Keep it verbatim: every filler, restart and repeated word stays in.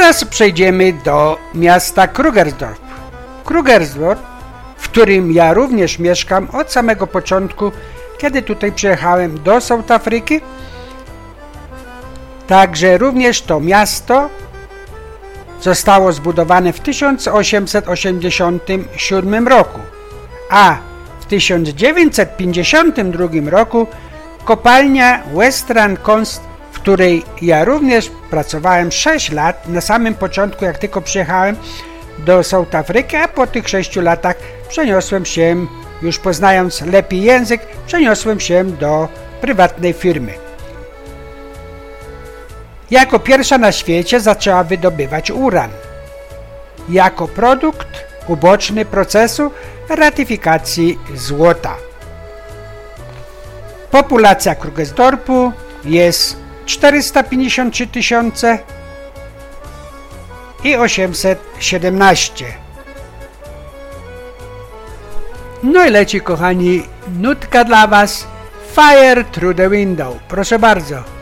teraz przejdziemy do miasta Krugersdorp. Krugersdorp, w którym ja również mieszkam od samego początku, kiedy tutaj przyjechałem do South Afryki. Także również to miasto zostało zbudowane w tysiąc osiemset osiemdziesiątym siódmym roku, a w tysiąc dziewięćset pięćdziesiątym drugim roku kopalnia Western Coast, w której ja również pracowałem sześć lat, na samym początku jak tylko przyjechałem do South Afryki, a po tych sześciu latach przeniosłem się, już poznając lepiej język, przeniosłem się do prywatnej firmy. Jako pierwsza na świecie zaczęła wydobywać uran, jako produkt uboczny procesu ratyfikacji złota. Populacja Krugersdorpu jest czterysta pięćdziesiąt trzy tysiące i osiemset siedemnaście. No i leci, kochani, nutka dla Was, Fire Through the Window. Proszę bardzo.